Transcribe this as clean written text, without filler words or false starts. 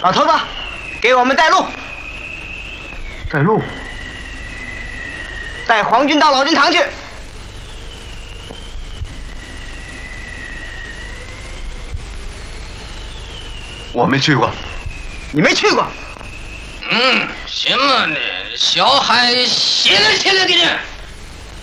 老头子，给我们带路。 带路。 带皇军到老君堂去。 我没去过。 你没去过？ 行啊，你小孩写了给你。